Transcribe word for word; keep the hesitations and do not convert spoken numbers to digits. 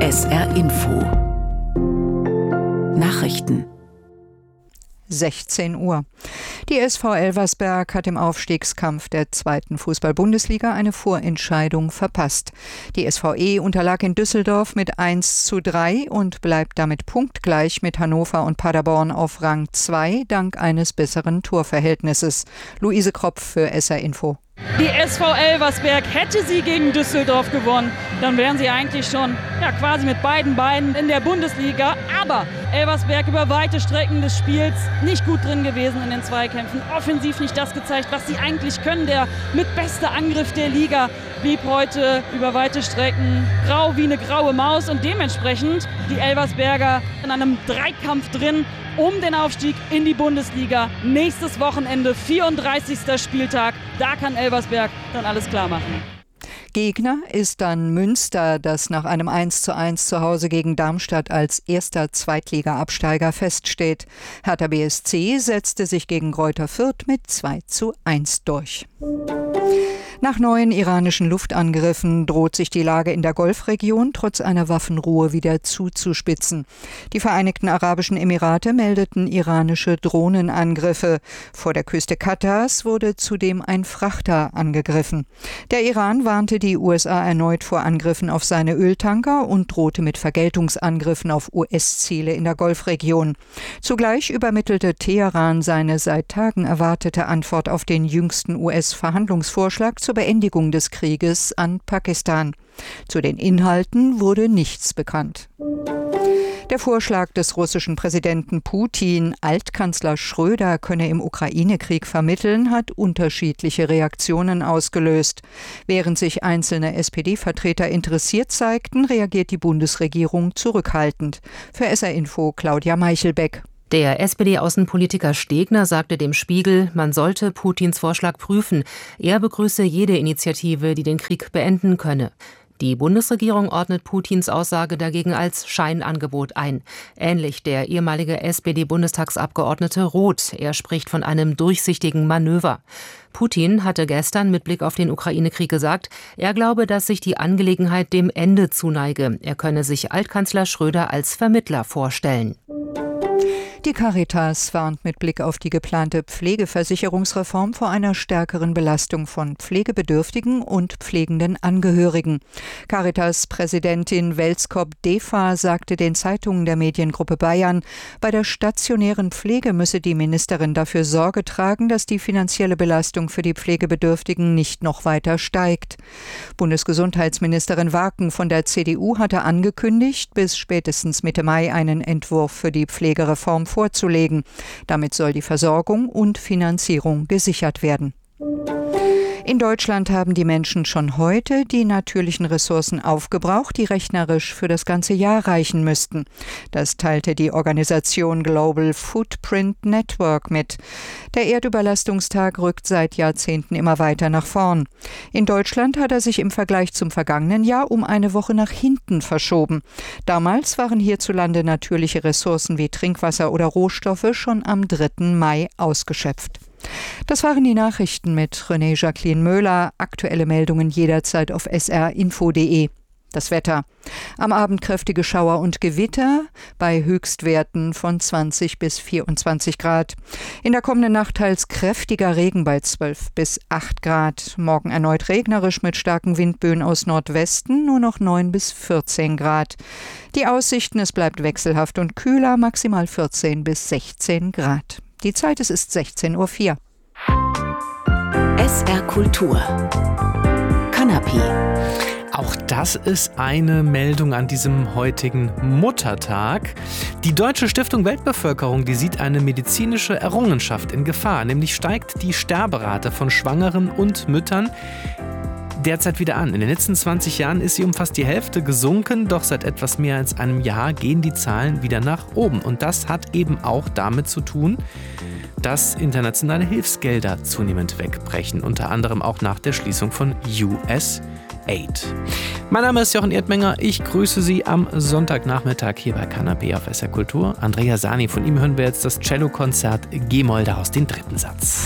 S R Info Nachrichten sechzehn Uhr. Die S V Elversberg hat im Aufstiegskampf der zweiten Fußball-Bundesliga eine Vorentscheidung verpasst. Die S V E unterlag in Düsseldorf mit eins zu drei und bleibt damit punktgleich mit Hannover und Paderborn auf Rang zwei dank eines besseren Torverhältnisses. Luise Kropf für S R Info. Die S V Elversberg, hätte sie gegen Düsseldorf gewonnen, dann wären sie eigentlich schon ja, quasi mit beiden Beinen in der Bundesliga. Aber Elversberg über weite Strecken des Spiels nicht gut drin gewesen in den Zweikämpfen. Offensiv nicht das gezeigt, was sie eigentlich können. Der mit bester Angriff der Liga blieb heute über weite Strecken grau wie eine graue Maus. Und dementsprechend die Elversberger in einem Dreikampf drin um den Aufstieg in die Bundesliga. Nächstes Wochenende, vierunddreißigster Spieltag. Da kann Elversberg dann alles klar machen. Gegner ist dann Münster, das nach einem eins zu eins zu Hause gegen Darmstadt als erster Zweitliga-Absteiger feststeht. Hertha B S C setzte sich gegen Greuther Fürth mit zwei zu eins durch. Nach neuen iranischen Luftangriffen droht sich die Lage in der Golfregion trotz einer Waffenruhe wieder zuzuspitzen. Die Vereinigten Arabischen Emirate meldeten iranische Drohnenangriffe. Vor der Küste Katars wurde zudem ein Frachter angegriffen. Der Iran warnte die U S A erneut vor Angriffen auf seine Öltanker und drohte mit Vergeltungsangriffen auf U S-Ziele in der Golfregion. Zugleich übermittelte Teheran seine seit Tagen erwartete Antwort auf den jüngsten U S-Verhandlungsvorschlag zur Beendigung des Krieges an Pakistan. Zu den Inhalten wurde nichts bekannt. Der Vorschlag des russischen Präsidenten Putin, Altkanzler Schröder könne im Ukraine-Krieg vermitteln, hat unterschiedliche Reaktionen ausgelöst. Während sich einzelne S P D-Vertreter interessiert zeigten, reagiert die Bundesregierung zurückhaltend. Für S R Info Claudia Meichelbeck. Der S P D-Außenpolitiker Stegner sagte dem Spiegel, man sollte Putins Vorschlag prüfen. Er begrüße jede Initiative, die den Krieg beenden könne. Die Bundesregierung ordnet Putins Aussage dagegen als Scheinangebot ein. Ähnlich der ehemalige S P D-Bundestagsabgeordnete Roth. Er spricht von einem durchsichtigen Manöver. Putin hatte gestern mit Blick auf den Ukraine-Krieg gesagt, er glaube, dass sich die Angelegenheit dem Ende zuneige. Er könne sich Altkanzler Schröder als Vermittler vorstellen. Die Caritas warnt mit Blick auf die geplante Pflegeversicherungsreform vor einer stärkeren Belastung von Pflegebedürftigen und pflegenden Angehörigen. Caritas-Präsidentin Welskop-Defa sagte den Zeitungen der Mediengruppe Bayern, bei der stationären Pflege müsse die Ministerin dafür Sorge tragen, dass die finanzielle Belastung für die Pflegebedürftigen nicht noch weiter steigt. Bundesgesundheitsministerin Warken von der C D U hatte angekündigt, bis spätestens Mitte Mai einen Entwurf für die Pflegereform vorzulegen. Damit soll die Versorgung und Finanzierung gesichert werden. In Deutschland haben die Menschen schon heute die natürlichen Ressourcen aufgebraucht, die rechnerisch für das ganze Jahr reichen müssten. Das teilte die Organisation Global Footprint Network mit. Der Erdüberlastungstag rückt seit Jahrzehnten immer weiter nach vorn. In Deutschland hat er sich im Vergleich zum vergangenen Jahr um eine Woche nach hinten verschoben. Damals waren hierzulande natürliche Ressourcen wie Trinkwasser oder Rohstoffe schon am dritten Mai ausgeschöpft. Das waren die Nachrichten mit René Jacqueline Möhler. Aktuelle Meldungen jederzeit auf s r info punkt d e. Das Wetter. Am Abend kräftige Schauer und Gewitter bei Höchstwerten von zwanzig bis vierundzwanzig Grad. In der kommenden Nacht teils kräftiger Regen bei zwölf bis acht Grad. Morgen erneut regnerisch mit starken Windböen aus Nordwesten, nur noch neun bis vierzehn Grad. Die Aussichten, es bleibt wechselhaft und kühler, maximal vierzehn bis sechzehn Grad. Die Zeit, es ist sechzehn Uhr vier. S R Kultur. Kanapé. Auch das ist eine Meldung an diesem heutigen Muttertag. Die Deutsche Stiftung Weltbevölkerung, die sieht eine medizinische Errungenschaft in Gefahr. Nämlich steigt die Sterberate von Schwangeren und Müttern derzeit wieder an. In den letzten zwanzig Jahren ist sie um fast die Hälfte gesunken, doch seit etwas mehr als einem Jahr gehen die Zahlen wieder nach oben. Und das hat eben auch damit zu tun, dass internationale Hilfsgelder zunehmend wegbrechen, unter anderem auch nach der Schließung von U S Aid. Mein Name ist Jochen Erdmenger, ich grüße Sie am Sonntagnachmittag hier bei Kanapé auf S R Kultur. Andrea Sani, von ihm hören wir jetzt das Cellokonzert G-Moll, daraus den dritten Satz.